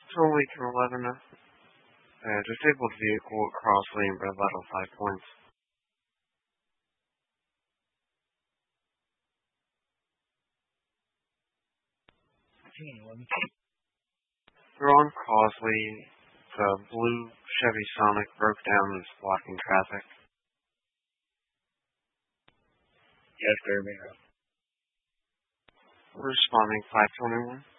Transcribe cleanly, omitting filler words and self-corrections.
Total Lincoln 11, disabled vehicle at Crossley and Red Vital 5 points. They're on Crossley. The blue Chevy Sonic broke down and is blocking traffic. Yes, sir, Mayor. We're responding 521.